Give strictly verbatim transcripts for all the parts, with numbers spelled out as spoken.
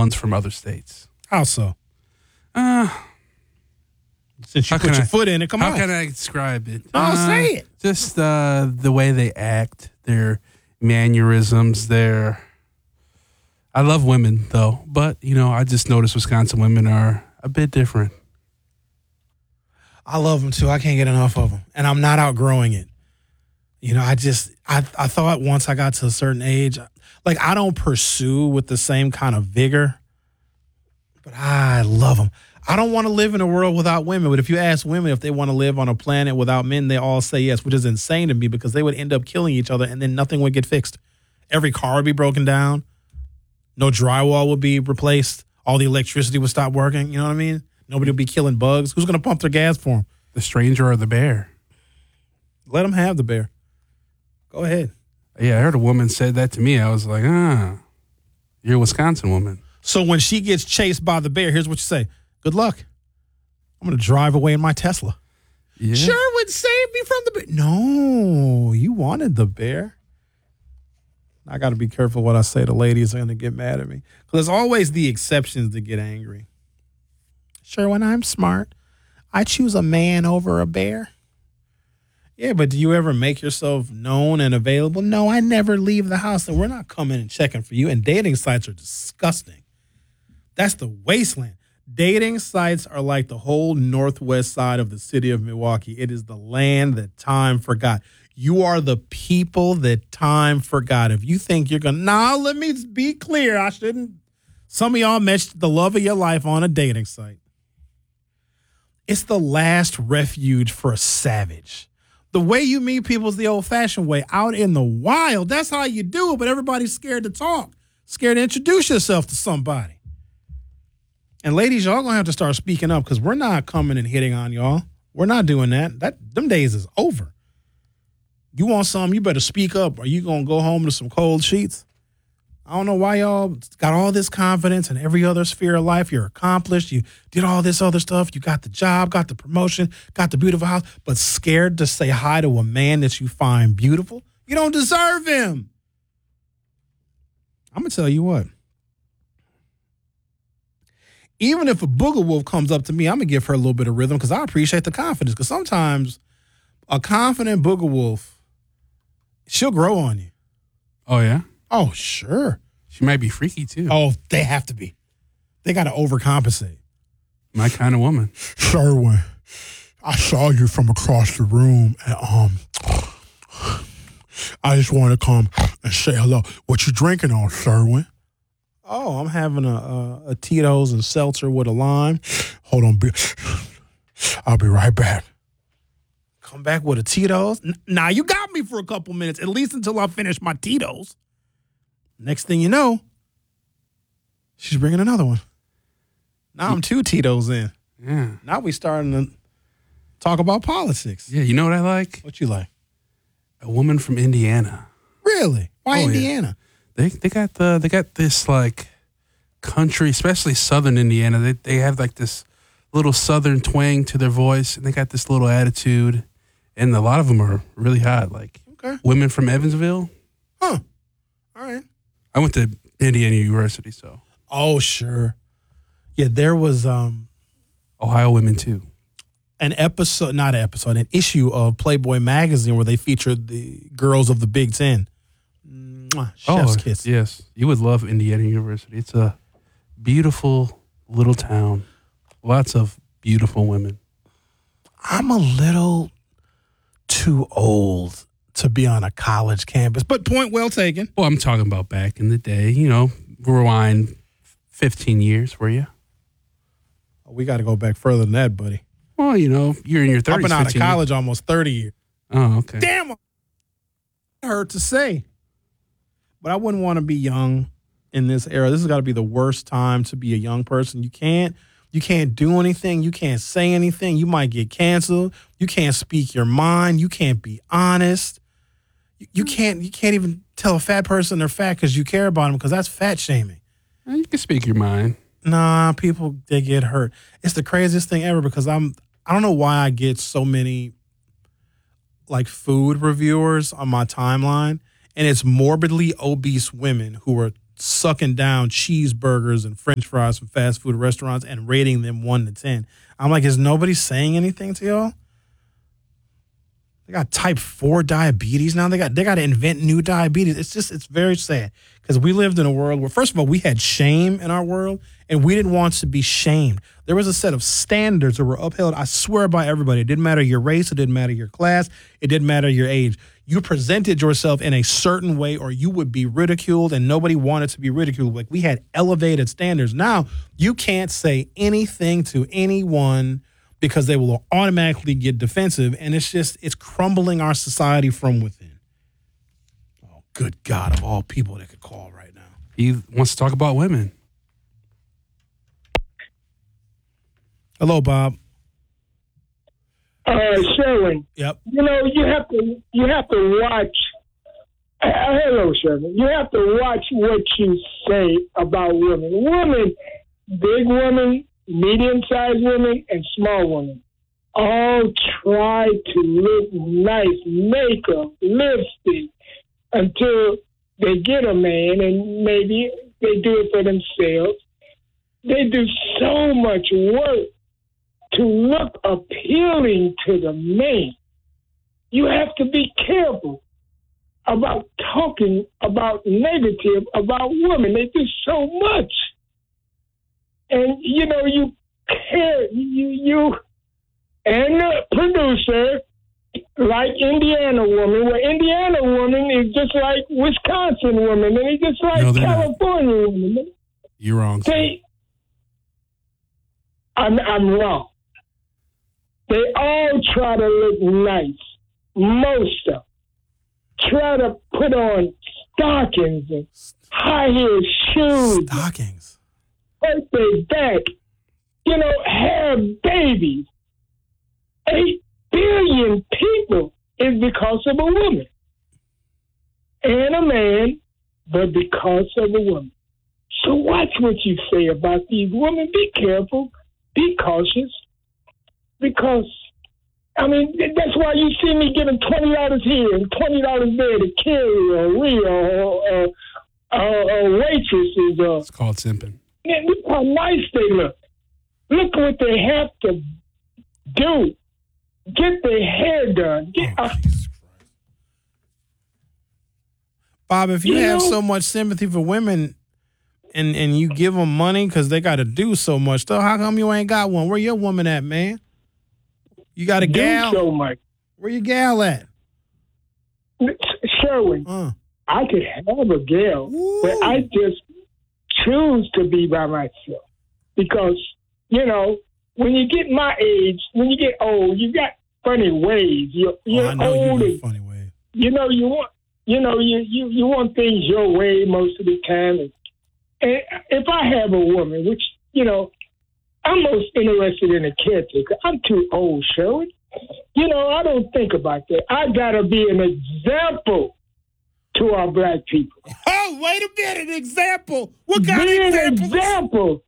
ones from other states. How so? Uh, Since you put your I, foot in it, come how on. How can I describe it? Oh, uh, say it. Just uh, the way they act, their mannerisms, their... I love women, though. But, you know, I just noticed Wisconsin women are a bit different. I love them, too. I can't get enough of them. And I'm not outgrowing it. You know, I just... I, I thought once I got to a certain age... Like, I don't pursue with the same kind of vigor. But I love them. I don't want to live in a world without women, but if you ask women if they want to live on a planet without men, they all say yes, which is insane to me because they would end up killing each other and then nothing would get fixed. Every car would be broken down. No drywall would be replaced. All the electricity would stop working. You know what I mean? Nobody would be killing bugs. Who's going to pump their gas for them? The stranger or the bear? Let them have the bear. Go ahead. Yeah, I heard a woman said that to me. I was like, ah, you're a Wisconsin woman. So when she gets chased by the bear, here's what you say. Good luck. I'm going to drive away in my Tesla. Yeah. Sure would save me from the bear. No, you wanted the bear. I got to be careful what I say to ladies are going to get mad at me. Because there's always the exceptions that get angry. Sure, when I'm smart, I choose a man over a bear. Yeah, but do you ever make yourself known and available? No, I never leave the house, and we're not coming and checking for you. And dating sites are disgusting. That's the wasteland. Dating sites are like the whole northwest side of the city of Milwaukee. It is the land that time forgot. You are the people that time forgot. If you think you're going to, nah, let me be clear. I shouldn't. Some of y'all met the love of your life on a dating site. It's the last refuge for a savage. The way you meet people is the old-fashioned way, out in the wild. That's how you do it, but everybody's scared to talk, scared to introduce yourself to somebody. And ladies, y'all gonna have to start speaking up because we're not coming and hitting on y'all. We're not doing that. That them days is over. You want something, you better speak up, or you gonna go home to some cold sheets. I don't know why y'all got all this confidence in every other sphere of life. You're accomplished. You did all this other stuff. You got the job, got the promotion, got the beautiful house, but scared to say hi to a man that you find beautiful. You don't deserve him. I'm going to tell you what. Even if a booger wolf comes up to me, I'm going to give her a little bit of rhythm because I appreciate the confidence. Because sometimes a confident booger wolf, she'll grow on you. Oh, yeah? Oh, sure. She might be freaky, too. Oh, they have to be. They got to overcompensate. My kind of woman. Sherwin, I saw you from across the room, and um, I just want to come and say hello. What you drinking on, Sherwin? Oh, I'm having a, a, a Tito's and seltzer with a lime. Hold on. Be, I'll be right back. Come back with a Tito's? N- nah, you got me for a couple minutes, at least until I finish my Tito's. Next thing you know, she's bringing another one. Now I'm two Tito's in. Yeah. Now we starting to talk about politics. Yeah, you know what I like? What you like? A woman from Indiana. Really? Why oh, Indiana? Yeah. They they got the they got this like country, especially southern Indiana. They they have like this little southern twang to their voice, and they got this little attitude. And a lot of them are really hot, like okay. Women from Evansville. Huh. All right. I went to Indiana University, so. Oh, sure. Yeah, there was um, Ohio women too. An episode, not an episode, an issue of Playboy magazine where they featured the girls of the Big Ten. Mwah, chef's oh, kiss. Yes, you would love Indiana University. It's a beautiful little town. Lots of beautiful women. I'm a little too old to be on a college campus, but point well taken. Well, I'm talking about back in the day. You know, rewind fifteen years, were you? We got to go back further than that, buddy. Well, you know, you're in your thirties. I've been out of college years. Almost thirty years. Oh, okay. Damn, it hurt to say. But I wouldn't want to be young in this era. This has got to be the worst time to be a young person. You can't, you can't do anything. You can't say anything. You might get canceled. You can't speak your mind. You can't be honest. You, you can't, you can't even tell a fat person they're fat because you care about them because that's fat shaming. You can speak your mind. Nah, people, they get hurt. It's the craziest thing ever because I'm, I don't know why I get so many like food reviewers on my timeline, and it's morbidly obese women who are sucking down cheeseburgers and French fries from fast food restaurants and rating them one to ten. I'm like, is nobody saying anything to y'all? They got type four diabetes now. They got they got to invent new diabetes. It's just it's very sad because we lived in a world where, first of all, we had shame in our world and we didn't want to be shamed. There was a set of standards that were upheld, I swear, by everybody. It didn't matter your race. It didn't matter your class. It didn't matter your age. You presented yourself in a certain way or you would be ridiculed, and nobody wanted to be ridiculed. Like, we had elevated standards. Now you can't say anything to anyone because they will automatically get defensive, and it's just, it's crumbling our society from within. Oh, good God, of all people that could call right now. He wants to talk about women. Hello, Bob. Uh, Sherwin. Yep. You know, you have to you have to watch. Uh, hello, Sherwin. You have to watch what you say about women. Women, big women, medium-sized women, and small women, all try to look nice, makeup, lipstick, until they get a man, and maybe they do it for themselves. They do so much work to look appealing to the man. You have to be careful about talking about negative about women. They do so much. And, you know, you care, you, you and the producer, like Indiana woman, where Indiana woman is just like Wisconsin woman, and it's just like No, California not. woman. You're wrong. Sir. They, I'm, I'm wrong. They all try to look nice. Most of them try to put on stockings and high-heel shoes. Stockings. Hurt their back. You know, have babies. Eight billion people is because of a woman. And a man, but because of a woman. So watch what you say about these women. Be careful. Be cautious. Because, I mean, that's why you see me giving twenty dollars here and twenty dollars there to Carrie or Rhea or, or, or, or waitresses. Or, it's called simping. Look how nice they look. Look what they have to do. Get their hair done. Get, Oh, uh, Jesus Christ. Bob, if you, You have know- so much sympathy for women and, and you give them money because they got to do so much stuff, how come you ain't got one? Where your woman at, man? You got a do gal? so much. Where your gal at? Sherwin, Uh. I could have a girl, Ooh. but I just choose to be by myself. Because, you know, when you get my age, when you get old, you got funny ways. You're, Oh, you're I know old. you and, in a funny way. you know, you want, you know, you, you, you want things your way most of the time. And, and if I have a woman, which, you know, I'm most interested in a caretaker. I'm too old, Sherwood. You know, I don't think about that. I got to be an example to our black people. Oh, wait a minute. An example. What kind Be of an example? example.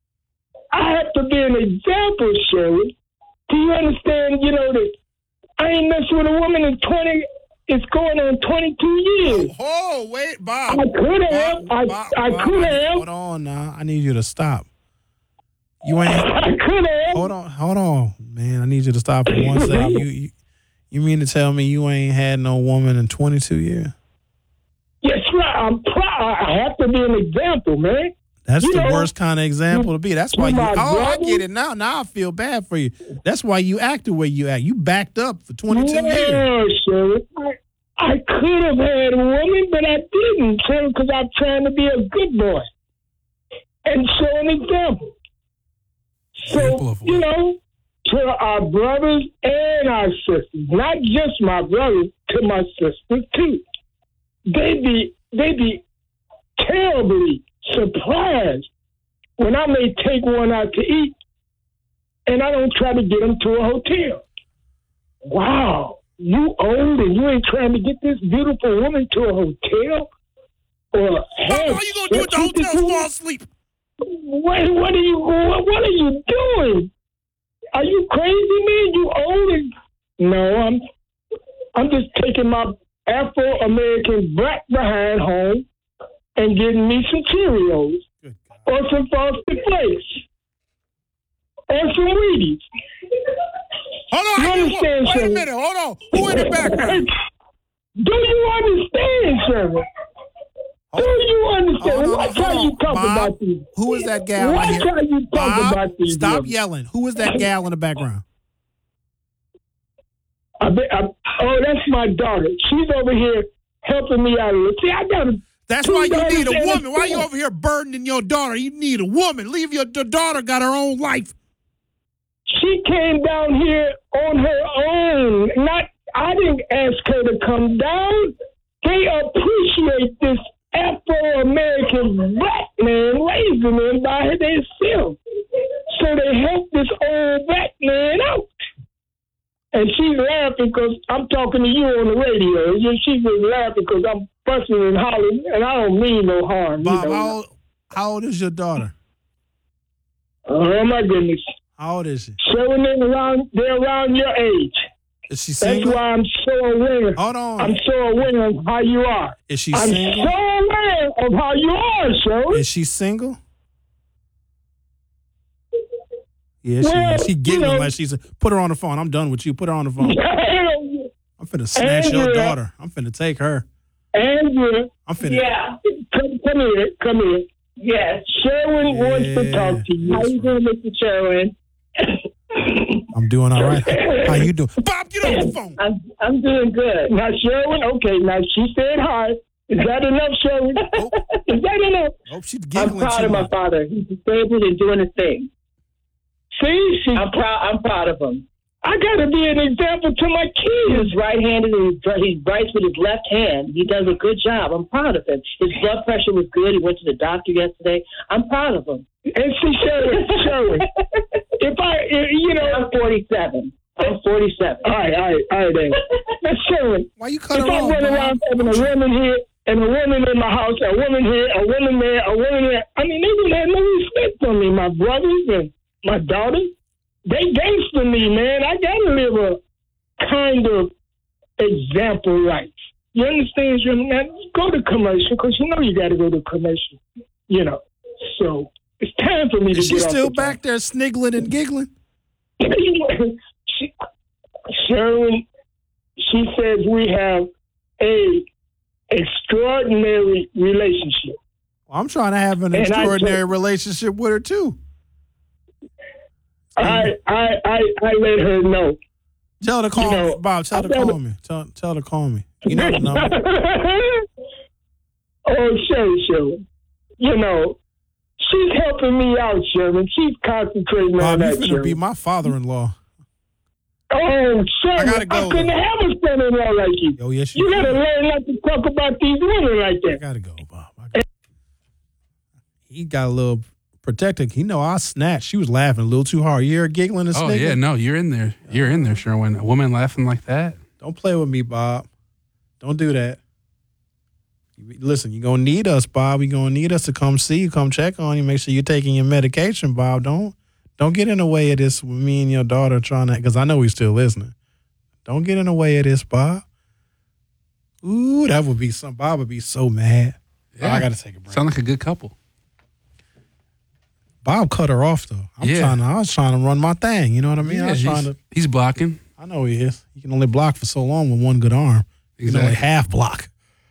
I have to be an example, Sherwood. Do you understand, you know, that I ain't messing with a woman in twenty, it's going on twenty-two years. Oh, wait, Bob. I could have. Bob, I, Bob, I Bob, could have. Hold on now. I need you to stop. You ain't. I could have. Hold on, hold on, man. I need you to stop for one second. You, you, you mean to tell me you ain't had no woman in twenty-two years? Yes, right. I'm proud. I have to be an example, man. That's You the know, worst kind of example to be. That's to why you. my Oh, I brother- get it now. Now I feel bad for you. That's why you act the way you act. You backed up for twenty-two years. No, sir. I, I could have had a woman, but I didn't, sir, because I'm trying to be a good boy and show an example. Example So, of what? you know, to our brothers and our sisters, not just my brothers, to my sisters too. They be they be terribly surprised when I may take one out to eat and I don't try to get them to a hotel. Wow, you old and you ain't trying to get this beautiful woman to a hotel? Or have All you gonna do at the sex with this hotel is woman? fall asleep. What, what are you what, what are you doing? Are you crazy, man? You old and no, I'm I'm just taking my Afro American black behind home and getting me some Cheerios or some Frosted Flakes or some Wheaties. Hold on, You I- understand, wait a Sherman? minute, hold on. Who in the background? Do you understand, Sherman? Do you understand? Hold on, Watch hold how on. you talk Bob, about these. who is that gal Watch in here? how you talk Bob, about these. stop women. yelling. Who is that gal in the background? I bet, I, oh, that's my daughter. She's over here helping me out. See, I got to. That's why you need a woman. Why you over here burdening your daughter? You need a woman. Leave your the daughter got her own life. She came down here on her own. Not, I didn't ask her to come down. They appreciate this Afro-American black man raising them by themselves. So they help this old black man out. And she's laughing because I'm talking to you on the radio. And she's just laughing because I'm fussing and hollering, and I don't mean no harm. Bob, you know? how old, how old is your daughter? Oh, my goodness. How old is she? Showing them around, they're around your age. Is she That's single? why I'm so aware. Hold on. I'm so aware of how you are. Is she I'm single? so aware of how you are, Shirley. Is she single? Yeah, she Well, is. She you giggling know- like she's a, put her on the phone. I'm done with you. Put her on the phone. I'm finna snatch your Andrea. daughter. I'm finna take her. Andrea, I'm finna. yeah, come, come here, come here. Yes, Sherwin Yeah. wants to talk to you. How you doing, Mister Sherwin? I'm doing all right. How you doing? Bob, get on the phone. I'm I'm doing good. Now, Sherwin, okay, now she said hi. Is that enough, Sherwin? Oh. Is that enough? Oh, she's I'm giggling proud too of my much. father. He's disabled and doing his thing. See, she, I'm proud. I'm proud of him. I got to be an example to my kids. He's right-handed and he writes with his left hand. He does a good job. I'm proud of him. His blood pressure was good. He went to the doctor yesterday. I'm proud of him. And see, Sherwin, Sherwin, if I, if, you know, I'm forty-seven. I'm forty-seven. All right, all right, all right, then. Now, Sherwin, Why you cut if her I off, run Bob? around having a woman here and a woman in my house, a woman here, a woman there, a woman there, I mean, they don't have no respect for me. My brothers and my daughters, they gangster me, man. I got to live a kind of example life. You understand, Jim? Now, go to commercial because you know you got to go to commercial, you know. So it's time for me to Is she get off still the back there sniggling and giggling? she, Sherwin, she says we have a extraordinary relationship. Well, I'm trying to have an And I extraordinary told- relationship with her too. I, I, I, I let her know. Tell her to call You know, me, Bob. Tell her to I call gotta- me. Tell, tell her to call me. You know the number. Oh, Sherry, Sherry. You know, she's helping me out, Sherman. She's concentrating Bob, on you that, finna Sherman. be my father-in-law. Oh, Sherman, I I, gotta go, couldn't though. have a son-in-law like you. Oh, yes, you, You gotta can. learn not to talk about these women like I that. gotta go, Bob. I gotta- He got a little protected. He know I snatched. She was laughing a little too hard. You hear her giggling and Oh sniggling? yeah, no, you're in there. You're in there, Sherwin. A woman laughing like that. Don't play with me, Bob. Don't do that. Listen, you're going to need us, Bob. You're going to need us to come see you, come check on you, make sure you're taking your medication, Bob. Don't don't get in the way of this with me and your daughter trying to, because I know he's still listening. Don't get in the way of this, Bob. Ooh, that would be some, Bob would be so mad. Oh, I got to take a break. Sound like a good couple. Bob cut her off, though. I'm Yeah. trying to, I was trying to run my thing. You know what I mean? I Yeah, was trying he's, to, he's blocking. I know he is. He can only block for so long with one good arm. He can only Exactly. half block.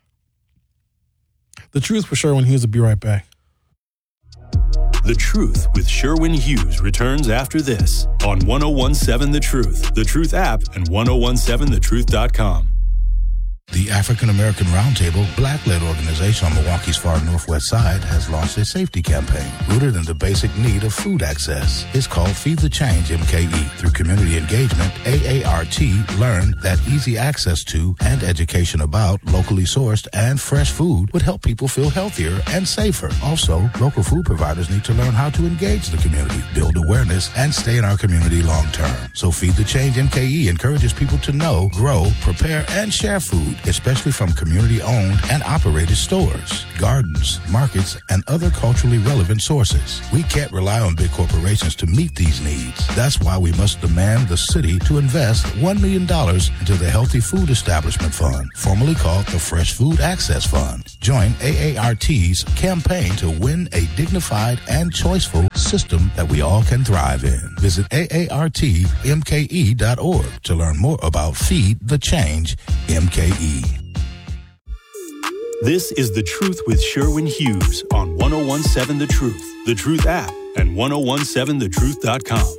The Truth for Sherwin Hughes will be right back. The Truth with Sherwin Hughes returns after this on ten seventeen The Truth, The Truth app, and ten seventeen the truth dot com. The African American Roundtable, black-led organization on Milwaukee's far northwest side, has launched a safety campaign rooted in the basic need of food access. It's called Feed the Change M K E. Through community engagement, A A R T learned that easy access to and education about locally sourced and fresh food would help people feel healthier and safer. Also, local food providers need to learn how to engage the community, build awareness, and stay in our community long term. So Feed the Change M K E encourages people to know, grow, prepare, and share food especially from community-owned and operated stores, gardens, markets, and other culturally relevant sources. We can't rely on big corporations to meet these needs. That's why we must demand the city to invest one million dollars into the Healthy Food Establishment Fund, formerly called the Fresh Food Access Fund. Join A A R T's campaign to win a dignified and choiceful system that we all can thrive in. Visit A A R T M K E dot org to learn more about Feed the Change M K E. This is The Truth with Sherwin Hughes on ten seventeen The Truth, The Truth app, and ten seventeen the truth dot com.